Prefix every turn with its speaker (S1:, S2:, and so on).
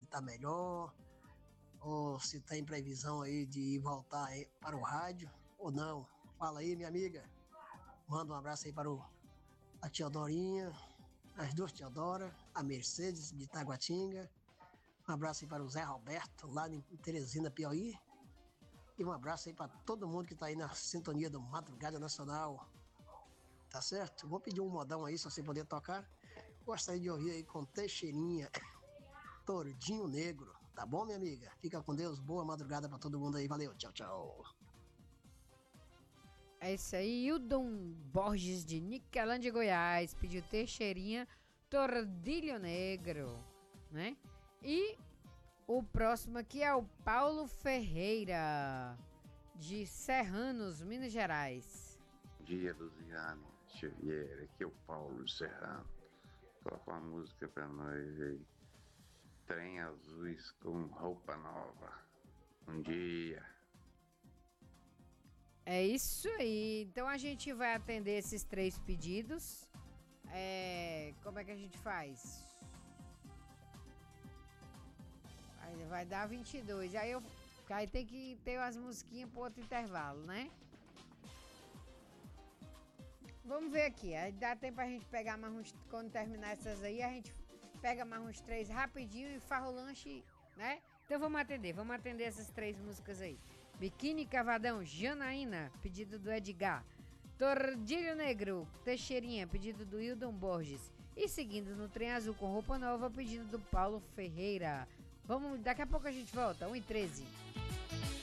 S1: tá melhor, ou se tem previsão aí de voltar aí para o rádio, ou não. Fala aí, minha amiga. Manda um abraço aí para a tia Dorinha, as duas tia Dora, a Mercedes de Taguatinga. Um abraço aí para o Zé Roberto, lá em Teresina, Piauí. E um abraço aí para todo mundo que tá aí na sintonia do Madrugada Nacional. Tá certo? Vou pedir um modão aí, se você poder tocar. Gostaria de ouvir aí com Teixeirinha, Tordinho Negro. Tá bom, minha amiga? Fica com Deus. Boa madrugada pra todo mundo aí. Valeu. Tchau, tchau.
S2: É isso aí. Hildon Borges de Niquelândia, Goiás. Pediu Teixeirinha, Tordilho Negro, né? E o próximo aqui é o Paulo Ferreira, de Serranos, Minas Gerais.
S3: Bom dia, Luciano Xavier. Aqui é o Paulo Serrano. Coloca uma música pra nós aí. Trem azuis com roupa nova. Bom dia.
S2: É isso aí. Então a gente vai atender esses 3 pedidos. Como é que a gente faz? Aí vai dar 22. Aí tem que ter as musiquinhas pro outro intervalo, né? Vamos ver aqui. Aí dá tempo pra gente pegar mais uns. Quando terminar essas aí, a gente pega mais uns 3 rapidinho e farra o lanche, né? Então vamos atender essas 3 músicas aí. Biquíni Cavadão, Janaína, pedido do Edgar. Tordilho Negro, Teixeirinha, pedido do Hildon Borges. E seguindo no Trem Azul com Roupa Nova, pedido do Paulo Ferreira. Daqui a pouco a gente volta, 1h13.